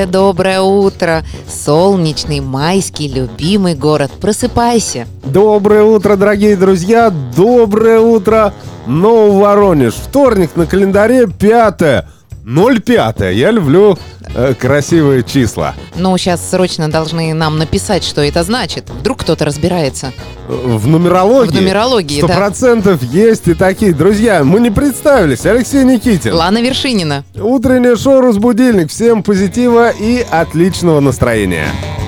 Доброе утро, солнечный, майский, любимый город. Просыпайся. Доброе утро, дорогие друзья! Доброе утро, Нововоронеж! Вторник на календаре 5.05. Я люблю красивые числа. Ну, сейчас срочно должны нам написать, что это значит. Вдруг кто-то разбирается. В нумерологии? В нумерологии, да. 100% есть и такие. Друзья, мы не представились. Алексей Никитин. Лана Вершинина. Утреннее шоу «Разбудильник». Всем позитива и отличного настроения.